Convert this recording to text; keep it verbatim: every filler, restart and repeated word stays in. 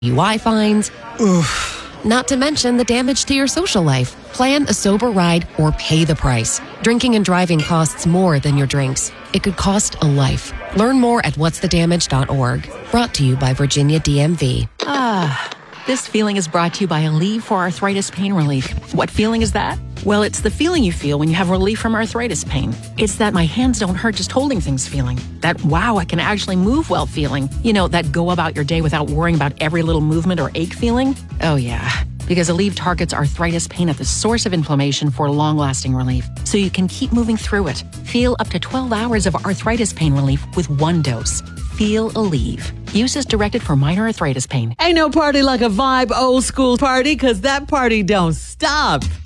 U I fines. Oof. Not to mention the damage to your social life. Plan a sober ride or pay the price. Drinking and driving costs more than your drinks. It could cost a life. Learn more at whats the damage dot org. Brought to you by Virginia D M V. Ah, this feeling is brought to you by Aleve for Arthritis Pain Relief. What feeling is that? Well, it's the feeling you feel when you have relief from arthritis pain. It's that my hands don't hurt just holding things feeling. That, wow, I can actually move well feeling. You know, that go about your day without worrying about every little movement or ache feeling. Oh, yeah. Because Aleve targets arthritis pain at the source of inflammation for long-lasting relief, so you can keep moving through it. Feel up to twelve hours of arthritis pain relief with one dose. Feel Aleve. Use as directed for minor arthritis pain. Ain't no party like a vibe old school party, because that party don't stop.